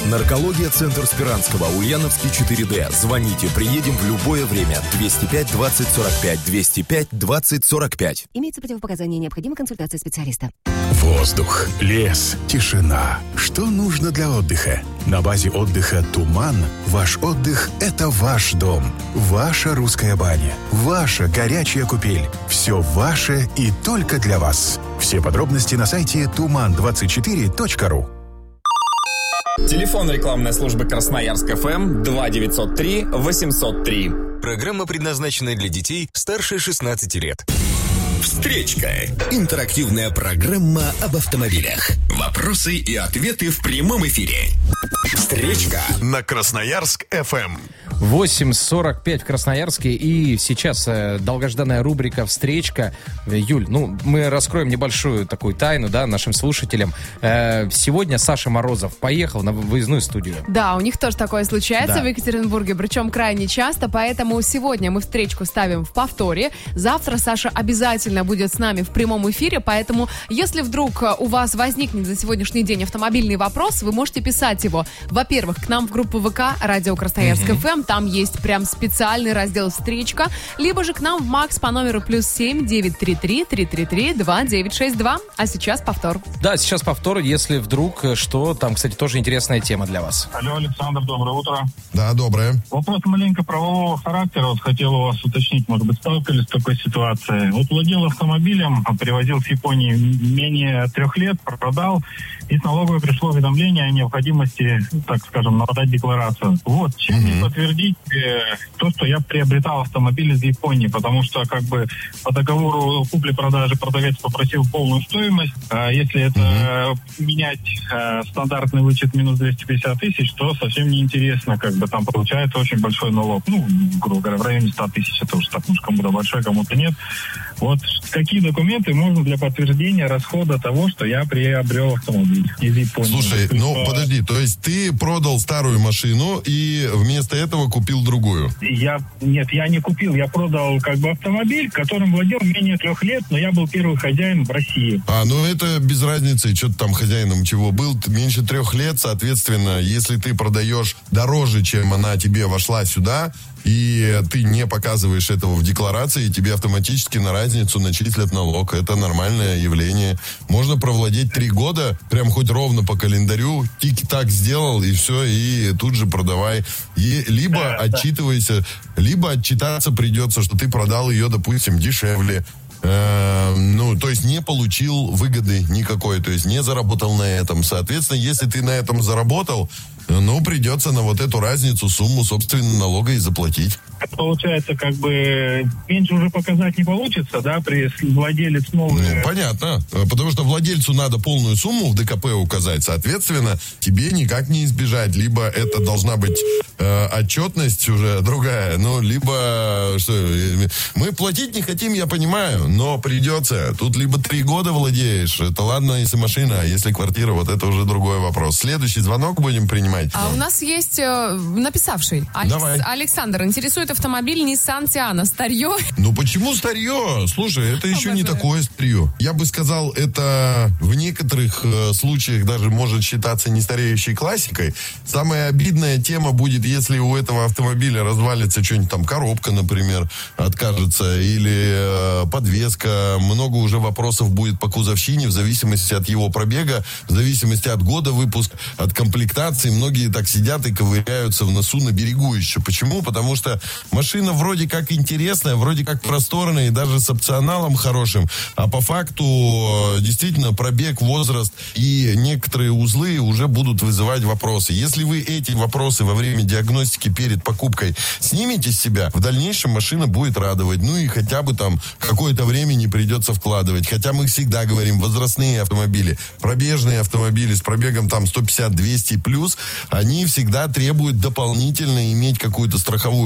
Наркология, центр Спиранского, Ульяновский, 4D. Звоните, приедем в любое время. 205 20 45, 205 20 45. Имеется противопоказание, необходима консультация специалиста. Воздух, лес, тишина. Что нужно для отдыха? На базе отдыха «Туман» ваш отдых – это ваш дом. Ваша русская баня. Ваша горячая купель. Все ваше и только для вас. Все подробности на сайте tuman24.ru. Телефон рекламной службы Красноярск ФМ 2903 803. Программа предназначена для детей старше 16 лет. Встречка. Интерактивная программа об автомобилях. Вопросы и ответы в прямом эфире. Встречка На Красноярск ФМ. 8:45 в Красноярске. И сейчас долгожданная рубрика «Встречка». Юль, мы раскроем небольшую такую тайну, да, нашим слушателям. Сегодня Саша Морозов поехал на выездную студию. Да, у них тоже такое случается, да, в Екатеринбурге, причем крайне часто, поэтому сегодня мы встречку ставим в повторе. Завтра Саша обязательно будет с нами в прямом эфире, поэтому если вдруг у вас возникнет за сегодняшний день автомобильный вопрос, вы можете писать его, во-первых, к нам в группу ВК «Радио Красноярск ФМ», там есть прям специальный раздел «Встречка», либо же к нам в МАКС по номеру +7 933 333 2962. А сейчас повтор. Да, сейчас повтор, если вдруг что, там, кстати, тоже интересная тема для вас. Алло, Александр, доброе утро. Да, доброе. Вопрос маленько правового характера. Вот хотел у вас уточнить, может быть, сталкивались с такой ситуацией. Вот владел автомобилем, привозил с Японии менее 3 лет, продал, и с налоговой пришло уведомление о необходимости, так скажем, подать декларацию. Вот, чем мне подтвердить то, что я приобретал автомобиль из Японии, потому что как бы по договору купли-продажи продавец попросил полную стоимость. А если это менять стандартный вычет минус 250 тысяч, то совсем неинтересно, как бы там получается очень большой налог. Грубо говоря, в районе 100 тысяч, это уж так, кому-то большой, кому-то нет. Вот какие документы можно для подтверждения расхода того, что я приобрел автомобиль из Японии? Слушай, подожди, то есть ты продал старую машину и вместо этого купил другую? Нет, я не купил, я продал как бы автомобиль, которым владел менее 3 лет, но я был первый хозяин в России. Это без разницы, что ты там хозяином чего был, меньше 3 лет, соответственно, если ты продаешь дороже, чем она тебе вошла сюда, и ты не показываешь этого в декларации, тебе автоматически на разницу начислят налог. Это нормальное явление. Можно провладеть 3 года, прям хоть ровно по календарю, тик-так сделал, и все, и тут же продавай. Либо отчитывайся, либо отчитаться придется, что ты продал ее, допустим, дешевле. То есть не получил выгоды никакой, то есть не заработал на этом. Соответственно, если ты на этом заработал, придется на вот эту разницу сумму, собственно, налога и заплатить. Получается, как бы меньше уже показать не получится, да, при владелец новый. Понятно, потому что владельцу надо полную сумму в ДКП указать, соответственно, тебе никак не избежать. Либо это должна быть отчетность уже другая, либо что, мы платить не хотим, я понимаю, но придется. Тут либо 3 года владеешь, это ладно, если машина, а если квартира, вот это уже другой вопрос. Следующий звонок будем принимать. А у нас есть написавший. Александр, интересует автомобиль Nissan Tiana. Старье? Почему старье? Слушай, это еще не такое старье. Я бы сказал, это в некоторых случаях даже может считаться не стареющей классикой. Самая обидная тема будет, если у этого автомобиля развалится что-нибудь там, коробка, например, откажется, или подвеска. Много уже вопросов будет по кузовщине, в зависимости от его пробега, в зависимости от года выпуска, от комплектации. Многие так сидят и ковыряются в носу на берегу еще. Почему? Потому что машина вроде как интересная, вроде как просторная и даже с опционалом хорошим, а по факту действительно пробег, возраст и некоторые узлы уже будут вызывать вопросы. Если вы эти вопросы во время диагностики перед покупкой снимете с себя, в дальнейшем машина будет радовать. И хотя бы там какое-то время не придется вкладывать. Хотя мы всегда говорим, возрастные автомобили, пробежные автомобили с пробегом там 150-200 плюс, они всегда требуют дополнительно иметь какую-то страховую подушку,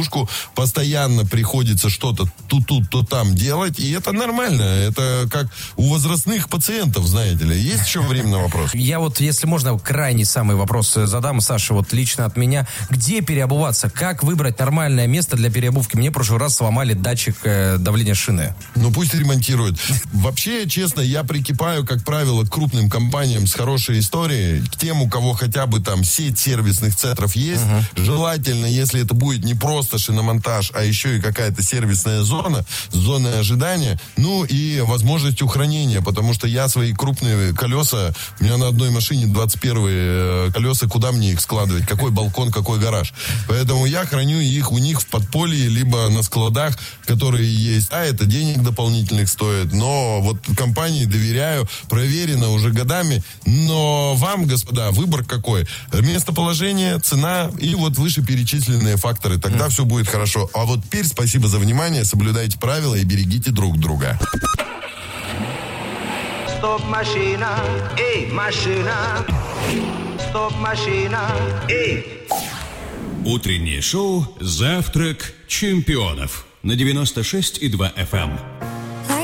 поддержку, постоянно приходится что-то то там делать, и это нормально. Это как у возрастных пациентов, знаете ли. Есть еще время на вопрос? Я вот, если можно, крайний самый вопрос задам, Саша, вот лично от меня. Где переобуваться? Как выбрать нормальное место для переобувки? Мне в прошлый раз сломали датчик давления шины. Ну, пусть ремонтируют. Вообще, честно, я прикипаю, как правило, к крупным компаниям с хорошей историей, к тем, у кого хотя бы там сеть сервисных центров есть. Желательно, если это будет не просто шиномонтаж, а еще и какая-то сервисная зона, зона ожидания, ну и возможностью хранения, потому что я свои крупные колеса, у меня на одной машине 21 колеса, куда мне их складывать? Какой балкон, какой гараж? Поэтому я храню их у них в подполье, либо на складах, которые есть. А это денег дополнительных стоит, но вот компании доверяю, проверено уже годами, но вам, господа, выбор какой? Местоположение, цена и вот вышеперечисленные факторы. Тогда все будет хорошо. А вот теперь спасибо за внимание, соблюдайте правила и берегите друг друга. Стоп, машина, эй, машина. Стоп, машина, эй. Утреннее шоу «Завтрак чемпионов» на 96,2 FM.